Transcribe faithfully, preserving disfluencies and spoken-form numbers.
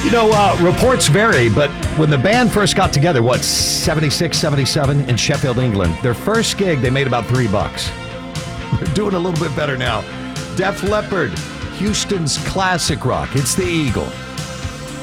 You know, uh, reports vary, but when the band first got together, what, seventy-six, seventy-seven in Sheffield, England, their first gig, they made about three bucks. They're doing a little bit better now. Def Leppard, Houston's classic rock. It's the Eagle.